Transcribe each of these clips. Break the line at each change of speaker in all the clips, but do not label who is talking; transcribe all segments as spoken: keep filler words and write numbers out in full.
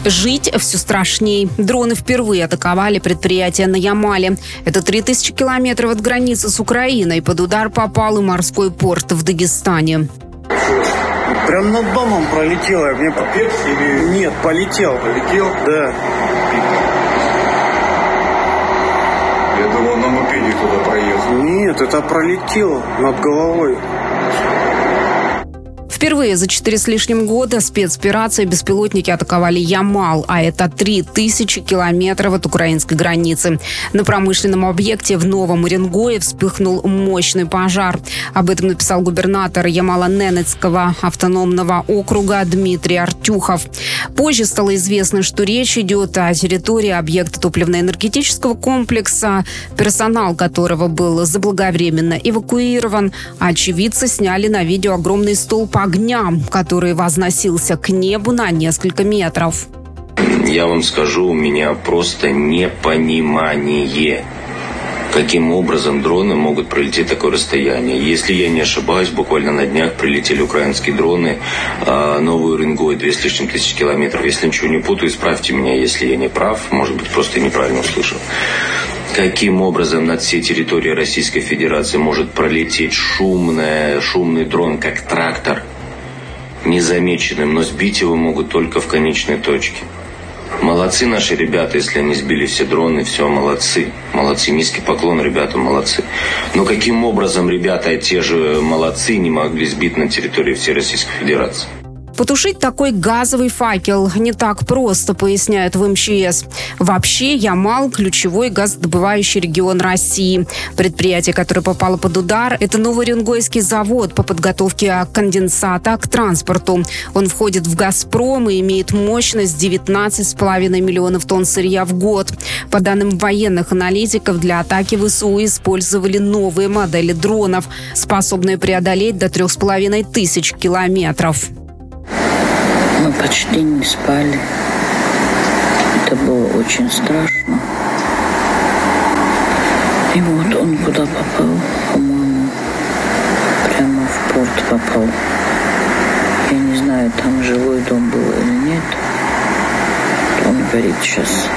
Жить все страшней. Дроны впервые атаковали предприятие на Ямале. Это три тысячи километров от границы с Украиной. Под удар попал и морской порт в Дагестане.
Прям над домом пролетело. Мне...
Капец или...
Нет, полетел.
Полетел?
Да.
Я думал, на мопеде кто-то проехал.
Нет, это пролетело над головой.
Впервые за четыре с лишним года спецоперации беспилотники атаковали Ямал, а это три тысячи километров от украинской границы. На промышленном объекте в Новом Уренгое вспыхнул мощный пожар. Об этом написал губернатор Ямало-Ненецкого автономного округа Дмитрий Артюхов. Позже стало известно, что речь идет о территории объекта топливно-энергетического комплекса, персонал которого был заблаговременно эвакуирован. Очевидцы сняли на видео огромный столб огня, который возносился к небу на несколько метров.
Я вам скажу, у меня просто непонимание, каким образом дроны могут пролететь такое расстояние. Если я не ошибаюсь, буквально на днях прилетели украинские дроны, а Новый Уренгой две с лишним тысячи километров. Если ничего не путаю, исправьте меня, если я не прав, может быть, просто неправильно услышал. Каким образом над всей территорией Российской Федерации может пролететь шумная, шумный дрон, как трактор, незамеченным, но сбить его могут только в конечной точке. Молодцы наши ребята, если они сбили все дроны, все, молодцы. Молодцы, низкий поклон, ребята, молодцы. Но каким образом ребята, те же молодцы, не могли сбить на территории всей Российской Федерации?
Потушить такой газовый факел не так просто, поясняют в эм че эс. Вообще, Ямал – ключевой газодобывающий регион России. Предприятие, которое попало под удар – это Новоуренгойский завод по подготовке конденсата к транспорту. Он входит в «Газпром» и имеет мощность девятнадцать с половиной миллионов тонн сырья в год. По данным военных аналитиков, для атаки ВСУ использовали новые модели дронов, способные преодолеть до трех с половиной тысяч километров.
Мы почти не спали. Это было очень страшно. И вот он куда попал, по-моему, прямо в порт попал. Я не знаю, там жилой дом был или нет. Он горит сейчас.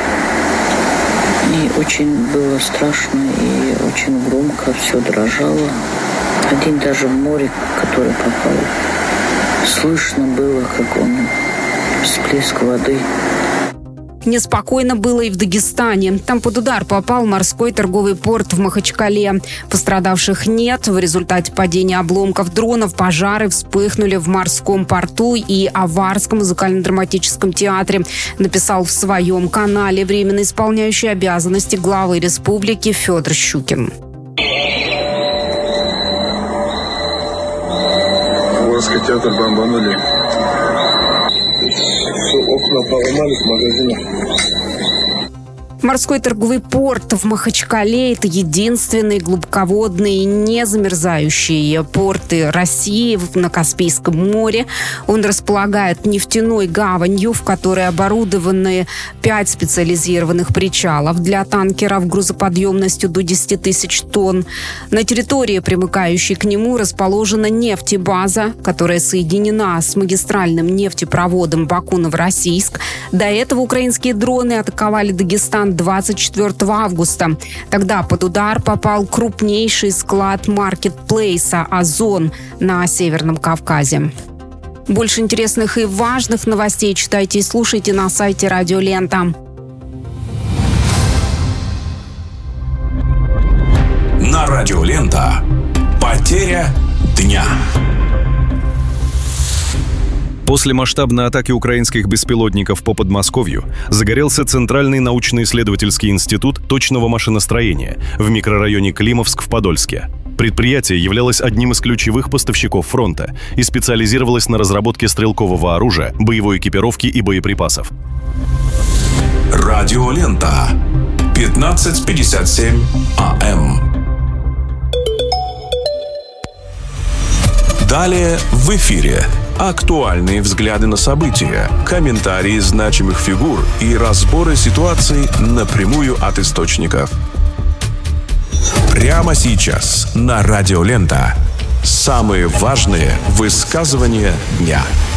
И очень было страшно, и очень громко все дрожало. Один даже в море, который попал, слышно было, как он всплеск воды.
Неспокойно было и в Дагестане. Там под удар попал морской торговый порт в Махачкале. Пострадавших нет. В результате падения обломков дронов пожары вспыхнули в морском порту и Аварском музыкально-драматическом театре, написал в своем канале временно исполняющий обязанности главы республики Федор Щукин.
Аварский театр бомбанули. Окна поломали в магазинах.
Морской торговый порт в Махачкале – это единственный глубоководный и незамерзающий порты России на Каспийском море. Он располагает нефтяной гаванью, в которой оборудованы пять специализированных причалов для танкеров грузоподъемностью до десяти тысяч тонн. На территории, примыкающей к нему, расположена нефтебаза, которая соединена с магистральным нефтепроводом Баку-Новороссийск. До этого украинские дроны атаковали Дагестан двадцать четвёртого августа. Тогда под удар попал крупнейший склад маркетплейса «Озон» на Северном Кавказе. Больше интересных и важных новостей читайте и слушайте на сайте Радио Лента.
На Радио Лента. Потеря дня.
После масштабной атаки украинских беспилотников по Подмосковью загорелся Центральный научно-исследовательский институт точного машиностроения в микрорайоне Климовск в Подольске. Предприятие являлось одним из ключевых поставщиков фронта и специализировалось на разработке стрелкового оружия, боевой экипировки и боеприпасов.
Радио Лента. пятнадцать пятьдесят семь АМ. Далее в эфире. Актуальные взгляды на события, комментарии значимых фигур и разборы ситуаций напрямую от источников. Прямо сейчас на Радио Лента. Самые важные высказывания дня.